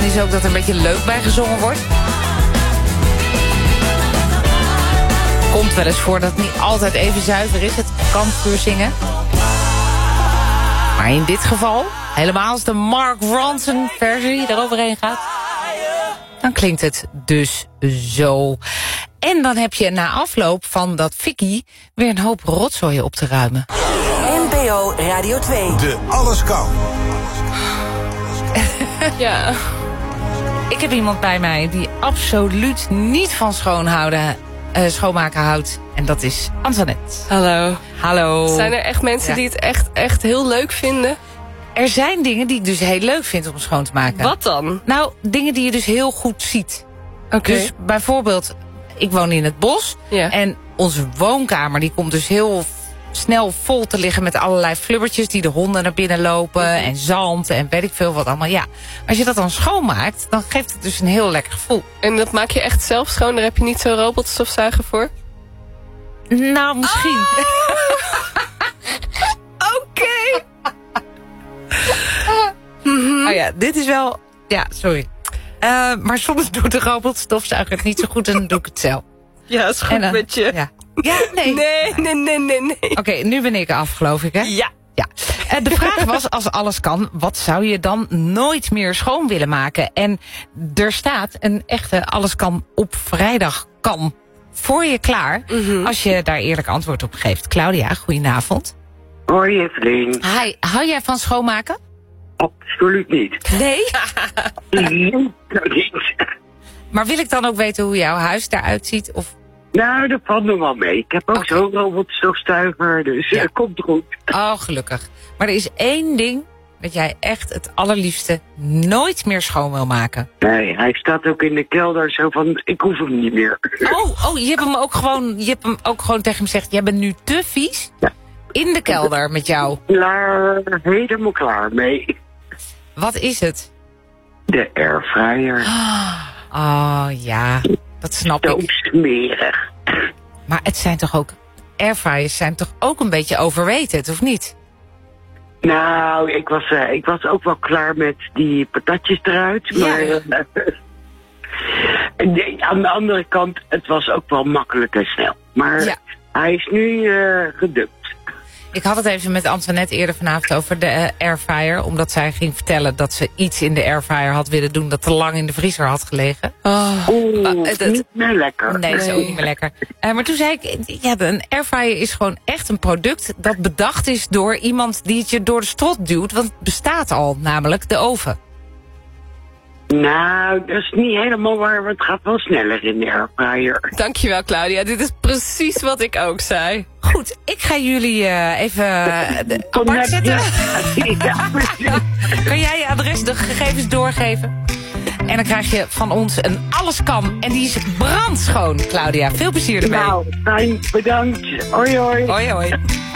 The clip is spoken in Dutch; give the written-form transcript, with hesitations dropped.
is ook dat er een beetje leuk bij gezongen wordt. Komt wel eens voor dat het niet altijd even zuiver is, het kampvuur zingen. Maar in dit geval, helemaal als de Mark Ronson versie eroverheen gaat, dan klinkt het dus zo. En dan heb je na afloop van dat Vicky weer een hoop rotzooi op te ruimen. NPO Radio 2. De Alles Kan. Ja. Ik heb iemand bij mij die absoluut niet van schoonmaken houdt. En dat is Antoinette. Hallo. Hallo. Zijn er echt mensen die het echt heel leuk vinden? Er zijn dingen die ik dus heel leuk vind om schoon te maken. Wat dan? Nou, dingen die je dus heel goed ziet. Oké. Dus bijvoorbeeld, ik woon in het bos. Ja. En onze woonkamer die komt dus heel snel vol te liggen met allerlei flubbertjes die de honden naar binnen lopen. En zand en weet ik veel wat allemaal. Ja, als je dat dan schoonmaakt, dan geeft het dus een heel lekker gevoel. En dat maak je echt zelf schoon? Daar heb je niet zo'n robotstofzuiger voor? Nou, misschien. Oké. Oh ja, dit is wel... Ja, sorry. Maar soms doet de robotstofzuiger het niet zo goed en dan doe ik het zelf. Ja, is goed met je. Ja, ja nee. Nee. Oké, nu ben ik af, geloof ik, hè? Ja. Ja. De vraag was, als alles kan, wat zou je dan nooit meer schoon willen maken? En er staat een echte alles kan op vrijdag kan voor je klaar. Als je daar eerlijk antwoord op geeft. Claudia, goedenavond. Hoi Evelien. Hi, hou jij van schoonmaken? Absoluut niet. Nee? Niet. Maar wil ik dan ook weten hoe jouw huis eruit ziet? Of... Nou, dat valt nog wel mee. Ik heb ook Oké. zo'n robotstofzuiger, dus Ja. het komt goed. Oh, gelukkig. Maar er is één ding dat jij echt het allerliefste nooit meer schoon wil maken. Nee, hij staat ook in de kelder zo van, ik hoef hem niet meer. Oh, je hebt hem ook gewoon tegen hem gezegd, jij bent nu te vies? Ja. In de kelder met jou. Klaar, helemaal klaar mee. Wat is het? De airfryer. Oh ja, dat snap ik. Doodsmerig. Maar het zijn toch ook... Airfryers zijn toch ook een beetje overrated, of niet? Nou, ik was ook wel klaar met die patatjes eruit. Ja. Maar nee, aan de andere kant, het was ook wel makkelijk en snel. Maar Ja. hij is nu gedumpt. Ik had het even met Antoinette eerder vanavond over de airfryer. Omdat zij ging vertellen dat ze iets in de airfryer had willen doen dat te lang in de vriezer had gelegen. Niet meer lekker. Nee, dat is ook niet meer lekker. Maar toen zei ik, ja, een airfryer is gewoon echt een product dat bedacht is door iemand die het je door de strot duwt. Want het bestaat al, namelijk de oven. Nou, dat is niet helemaal waar, want het gaat wel sneller in de airfryer. Dankjewel, Claudia. Dit is precies wat ik ook zei. Goed, ik ga jullie even apart zetten. Ja, precies. Kan jij je adres, de gegevens doorgeven? En dan krijg je van ons een alles kan. En die is brandschoon, Claudia. Veel plezier ermee. Nou, fijn, bedankt. Hoi hoi. Hoi, hoi.